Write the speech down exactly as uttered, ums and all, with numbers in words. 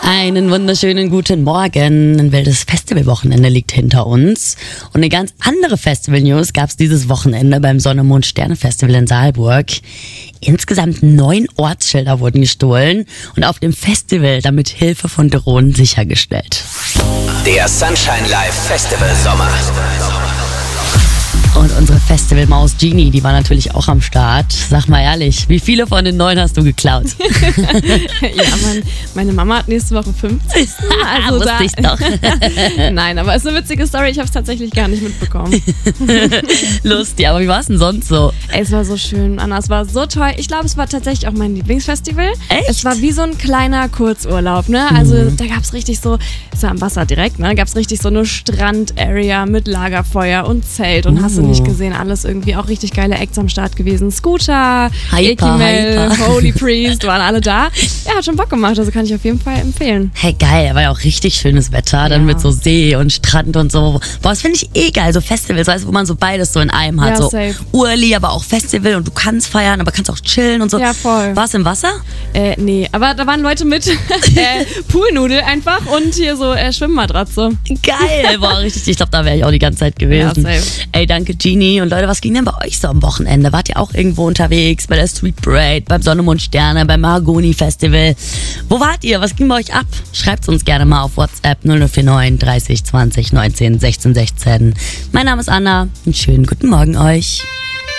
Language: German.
Einen wunderschönen guten Morgen. Ein wildes Festivalwochenende liegt hinter uns. Und eine ganz andere Festival-News gab es dieses Wochenende beim Sonne, Mond, Sterne Festival in Saalburg. Insgesamt neun Ortsschilder wurden gestohlen und auf dem Festival damit Hilfe von Drohnen sichergestellt. Der Sunshine Live Festival Sommer. Und unsere Festivalmaus Genie, die war natürlich auch am Start. Sag mal ehrlich, wie viele von den neun hast du geklaut? Ja, mein, meine Mama hat nächste Woche fünfzigsten Also wusste ich doch. Nein, aber es ist eine witzige Story. Ich habe es tatsächlich gar nicht mitbekommen. Lustig, aber wie war es denn sonst so? Ey, es war so schön, Anna. Es war so toll. Ich glaube, es war tatsächlich auch mein Lieblingsfestival. Echt? Es war wie so ein kleiner Kurzurlaub, ne? Also mhm. da gab es richtig so, es war am Wasser direkt, ne? Gab es richtig so eine Strand-Area mit Lagerfeuer und Zelt und uh. hast du nicht gesehen, alles irgendwie auch richtig geile Acts am Start gewesen. Scooter, Ekimel, Holy Priest, waren alle da. Ja, hat schon Bock gemacht, also kann ich auf jeden Fall empfehlen. Hey, geil, war ja auch richtig schönes Wetter, dann ja. mit so See und Strand und so. Boah, das finde ich eh geil, so Festivals, weißt du, wo man so beides so in einem hat. Ja, so safe. Urli, aber auch Festival und du kannst feiern, aber kannst auch chillen und so. Ja, voll. Warst du im Wasser? Äh, nee, aber da waren Leute mit äh, Poolnudel einfach und hier so äh, Schwimmmatratze. Geil, boah, richtig, ich glaube, da wäre ich auch die ganze Zeit gewesen. Ja, safe. Ey, danke Genie. Und Leute, was ging denn bei euch so am Wochenende? Wart ihr auch irgendwo unterwegs? Bei der Street Parade, beim Sonne, Mond, Sterne, beim Mahagoni Festival? Wo wart ihr? Was ging bei euch ab? Schreibt's uns gerne mal auf WhatsApp null null vier neun dreißig zwanzig neunzehn sechzehn sechzehn. Mein Name ist Anna. Einen schönen guten Morgen euch.